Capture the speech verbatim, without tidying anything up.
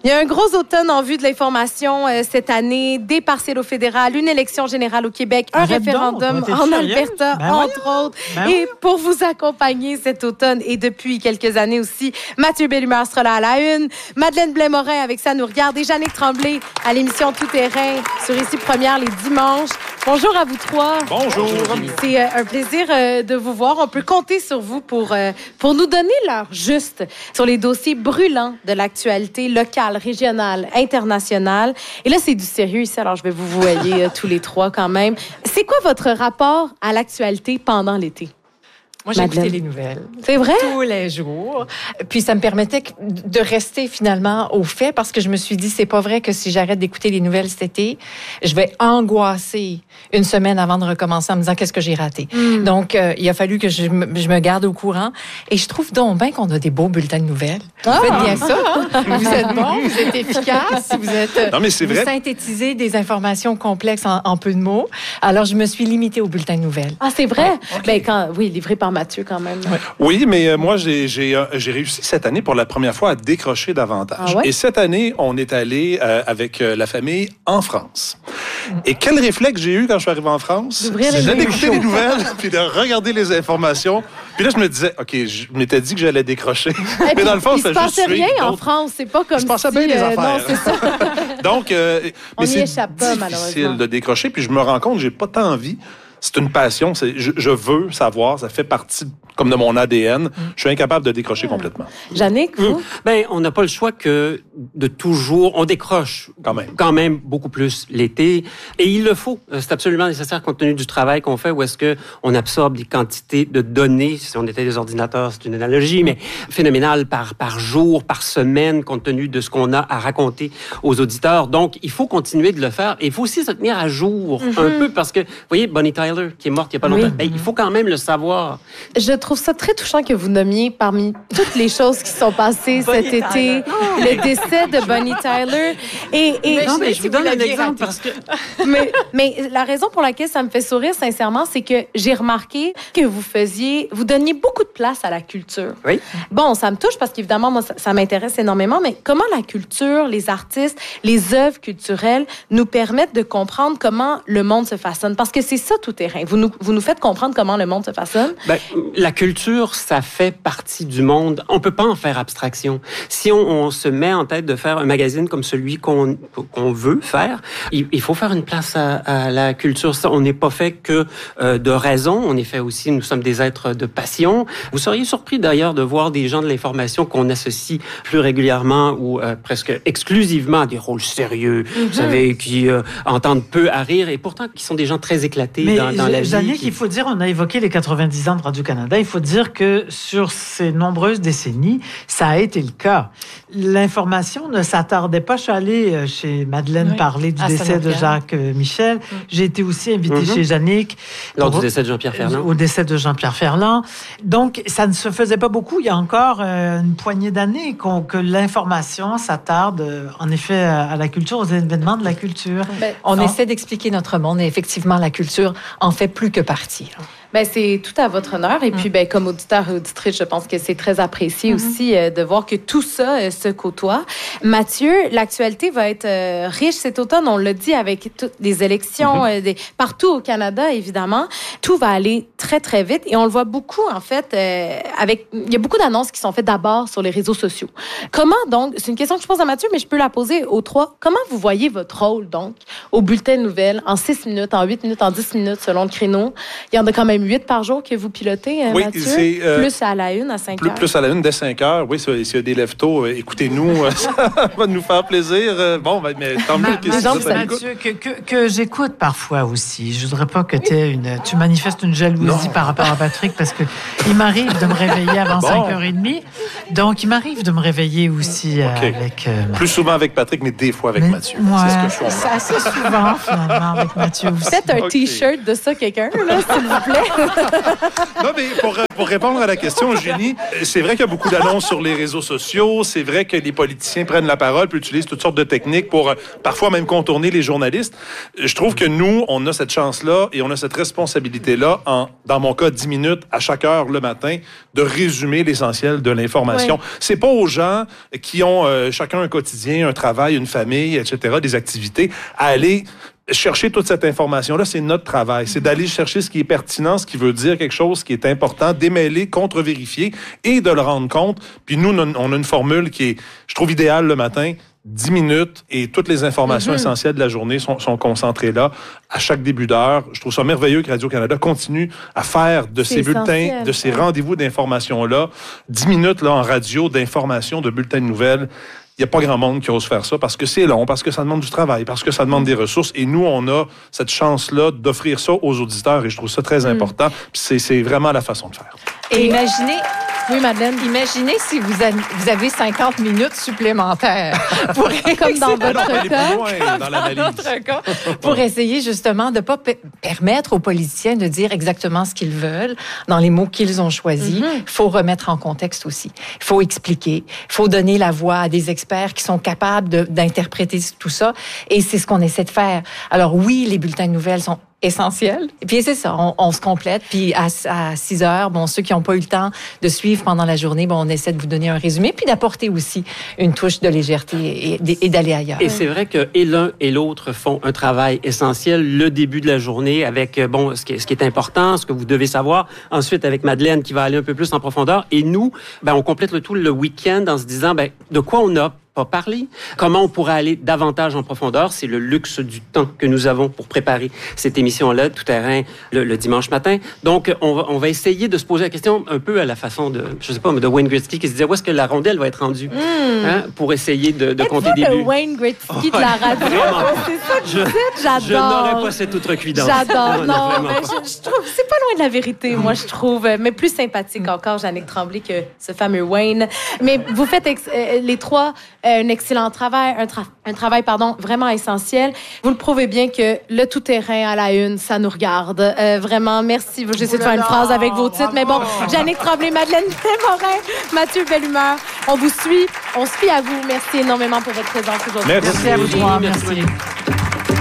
Il y a un gros automne en vue de l'information euh, cette année, des partiels au fédéral, une élection générale au Québec, un Arrête référendum donc, en sérieuse? Alberta, Ben entre voyons. autres. Ben et pour vous accompagner cet automne et depuis quelques années aussi, Mathieu Bellumeur sera là à la une, Madeleine Blais-Morin avec Ça nous regarde et Jannick Tremblay à l'émission Tout terrain sur Ici Première les dimanches. Bonjour à vous trois. Bonjour. C'est euh, un plaisir euh, de vous voir. On peut compter sur vous pour, euh, pour nous donner l'heure juste sur les dossiers brûlants de l'actualité locale, régionale, internationale. Et là, c'est du sérieux ici, alors je vais vous voyer euh, tous les trois quand même. C'est quoi votre rapport à l'actualité pendant l'été? Moi, j'ai Madeleine. écouté les nouvelles. C'est vrai? Tous les jours. Puis ça me permettait de rester finalement au fait parce que je me suis dit, c'est pas vrai que si j'arrête d'écouter les nouvelles cet été, je vais angoisser une semaine avant de recommencer en me disant qu'est-ce que j'ai raté. Mm. Donc, euh, il a fallu que je me, je me garde au courant. Et je trouve donc bien qu'on a des beaux bulletins de nouvelles. Ah. Vous faites bien ça, hein? Vous êtes bons, vous êtes efficaces, vous êtes... Non, mais c'est vous vrai. synthétisez des informations complexes en, en peu de mots. Alors, je me suis limitée aux bulletins de nouvelles. Ah, c'est vrai? Ouais. Ben, quand, oui, livré par Mathieu quand même. Ouais. Oui, mais euh, moi, j'ai, j'ai, euh, j'ai réussi cette année pour la première fois à décrocher davantage. Ah ouais? Et cette année, on est allé euh, avec euh, la famille en France. Et quel réflexe j'ai eu quand je suis arrivé en France? D'ouvrir les C'est mails. d'écouter les nouvelles, puis de regarder les informations. Puis là, je me disais, OK, je m'étais dit que j'allais décrocher. Et mais puis, dans le fond, il se c'était juste passait rien suivre en d'autres- France. C'est pas comme Il se passait si, bien des euh, affaires. Non, c'est ça. Donc, euh, On mais y c'est échappe pas, difficile malheureusement. de décrocher. Puis je me rends compte, j'ai pas tant envie. C'est une passion. C'est, je, je veux savoir. Ça fait partie comme de mon A D N. Je suis incapable de décrocher complètement. Jannick, vous? Mmh. Ben, on n'a pas le choix que de toujours, on décroche Quand même. quand même beaucoup plus l'été, et il le faut. C'est absolument nécessaire compte tenu du travail qu'on fait, où est-ce que on absorbe des quantités de données. Si on était des ordinateurs, c'est une analogie, mais phénoménale par par jour, par semaine, compte tenu de ce qu'on a à raconter aux auditeurs. Donc, il faut continuer de le faire. Et il faut aussi se tenir à jour Mm-hmm. un peu, parce que, vous voyez, Bonnie Tyler, qui est morte il y a pas longtemps, Oui. ben, il faut quand même le savoir. Je trouve ça très touchant que vous nommiez parmi toutes les choses qui sont passées cet été Tyler. le décès de Bonnie Tyler. Et, et Non, mais sais je si vous donne vous un l'aviez exemple raté. parce que mais, mais la raison pour laquelle ça me fait sourire, sincèrement, c'est que j'ai remarqué que vous faisiez, vous donniez beaucoup de place à la culture. Oui. Bon, ça me touche parce qu'évidemment, moi, ça, ça m'intéresse énormément, mais comment la culture, les artistes, les œuvres culturelles nous permettent de comprendre comment le monde se façonne? Parce que c'est ça tout terrain. Vous nous, vous nous faites comprendre comment le monde se façonne. Ben, la culture, ça fait partie du monde. On peut pas en faire abstraction. Si on, on se met en tête de faire un magazine comme celui qu'on qu'on veut faire, il, il faut faire une place à, à la culture. Ça, on n'est pas fait que euh, de raison. On est fait aussi, nous sommes des êtres de passion. Vous seriez surpris d'ailleurs de voir des gens de l'information qu'on associe plus régulièrement ou euh, presque exclusivement à des rôles sérieux, mm-hmm. vous savez, qui euh, entendent peu à rire et pourtant qui sont des gens très éclatés Mais dans, dans la vie. Jannick, qui... il faut dire, on a évoqué les quatre-vingt-dix ans de Radio-Canada, il faut dire que sur ces nombreuses décennies, ça a été le cas. L'information ne s'attardait pas. Je suis allée chez Madeleine Oui. parler du Ah, décès ça de nous Jacques Michel. Mm. J'ai été aussi invitée Mm-hmm. chez Jannick. Lors pour... du décès de Jean-Pierre Ferland. Au décès de Jean-Pierre Ferland. Donc, ça ne se faisait pas beaucoup. Il y a encore euh, une poignée d'années qu'on, que l'information s'attarde, euh, en effet, à, à la culture, aux événements de la culture. Ben, On Ah. essaie d'expliquer notre monde et effectivement, la culture en fait plus que partie. là. Ben, c'est tout à votre honneur. Et puis, ben, comme auditeur et auditrice, je pense que c'est très apprécié aussi euh, de voir que tout ça euh, se côtoie. Mathieu, l'actualité va être euh, riche cet automne. On l'a dit avec toutes les élections euh, des, partout au Canada, évidemment. Tout va aller très, très vite. Et on le voit beaucoup, en fait, euh, avec... Il y a beaucoup d'annonces qui sont faites d'abord sur les réseaux sociaux. Comment, donc... C'est une question que je pose à Mathieu, mais je peux la poser aux trois. Comment vous voyez votre rôle, donc, au bulletin de nouvelles, en six minutes, en huit minutes, en dix minutes, selon le créneau? Il y en a quand même huit par jour que vous pilotez, euh, Oui, Mathieu. c'est, euh, plus à la une, à cinq Plus, heures. plus à la une dès cinq heures. Oui, s'il y a des lève-tôt, euh, écoutez-nous. euh, ça va nous faire plaisir. Euh, bon, ben, mais tant mieux que Ma- si donc, vous êtes à l'écoute. Mathieu, que, que, que j'écoute parfois aussi. Je voudrais pas que t'aies une, tu manifestes une jalousie Non. par rapport à Patrick parce que il m'arrive de me réveiller avant Bon. cinq heures trente. Donc, il m'arrive de me réveiller aussi euh, OK. avec... euh, Plus souvent avec Patrick, mais des fois avec mais- Mathieu. Ouais, C'est ce que je c'est comprends. assez souvent, finalement, avec Mathieu aussi. Faites un OK. T-shirt de ça, quelqu'un, là, s'il vous plaît. Non, mais pour, pour répondre à la question, Eugénie, c'est vrai qu'il y a beaucoup d'annonces sur les réseaux sociaux. C'est vrai que les politiciens prennent la parole puis utilisent toutes sortes de techniques pour euh, parfois même contourner les journalistes. Je trouve que nous, on a cette chance-là et on a cette responsabilité-là, en, dans mon cas, dix minutes à chaque heure le matin, de résumer l'essentiel de l'information. Oui. C'est pas aux gens qui ont euh, chacun un quotidien, un travail, une famille, et cetera, des activités, à aller chercher toute cette information-là. C'est notre travail. C'est d'aller chercher ce qui est pertinent, ce qui veut dire quelque chose qui est important, démêler, contre-vérifier et de le rendre compte. Puis nous, on a une formule qui est, je trouve, idéale le matin. dix minutes et toutes les informations mm-hmm. essentielles de la journée sont, sont concentrées là à chaque début d'heure. Je trouve ça merveilleux que Radio-Canada continue à faire de ces bulletins, de ces rendez-vous d'information-là, dix minutes là, en radio d'information, de bulletins de nouvelles. Il n'y a pas grand monde qui ose faire ça parce que c'est long, parce que ça demande du travail, parce que ça demande des ressources. Et nous, on a cette chance-là d'offrir ça aux auditeurs et je trouve ça très mm. important. Puis c'est, c'est vraiment la façon de faire. Et imaginez... Oui, Madeleine. Imaginez si vous avez, vous avez cinquante minutes supplémentaires pour comme dans votre aller cas, plus loin, dans, dans notre cas, pour essayer justement de pas p- permettre aux politiciens de dire exactement ce qu'ils veulent dans les mots qu'ils ont choisis. Il mm-hmm. faut remettre en contexte aussi. Il faut expliquer. Il faut donner la voix à des experts qui sont capables de, d'interpréter tout ça. Et c'est ce qu'on essaie de faire. Alors oui, les bulletins de nouvelles sont essentiel. Et puis c'est ça, on, on se complète. Puis à, à six heures, bon, ceux qui n'ont pas eu le temps de suivre pendant la journée, bon, on essaie de vous donner un résumé, puis d'apporter aussi une touche de légèreté et, et d'aller ailleurs. Et c'est vrai que et l'un et l'autre font un travail essentiel. Le début de la journée avec, bon, ce qui est, ce qui est important, ce que vous devez savoir. Ensuite, avec Madeleine qui va aller un peu plus en profondeur. Et nous, ben, on complète le tout le week-end en se disant, ben, de quoi on a pas parler. Comment on pourrait aller davantage en profondeur? C'est le luxe du temps que nous avons pour préparer cette émission-là, tout terrain, le, le dimanche matin. Donc, on va, on va essayer de se poser la question un peu à la façon de, je sais pas, de Wayne Gretzky qui se disait où est-ce que la rondelle va être rendue? Mm. Hein, pour essayer de, de compter des buts. le Wayne Gretzky de la radio? C'est ça que vous dites, j'adore. Je n'aurais pas cette outrecuidance. J'adore. Non, non mais je, je trouve, c'est pas loin de la vérité, moi, je trouve. Mais plus sympathique encore, Jannick Tremblay, que ce fameux Wayne. Mais vous faites ex- euh, les trois un excellent travail, un, tra- un travail pardon, vraiment essentiel. Vous le prouvez bien que le tout-terrain à la une, ça nous regarde. Euh, vraiment, merci. J'essaie de faire une phrase avec vos titres, mais bon, Jannick Tremblay, Madeleine Morin, Mathieu Bellumeur, on vous suit, on se fie à vous. Merci énormément pour votre présence aujourd'hui. Merci, merci à vous trois. Merci. merci.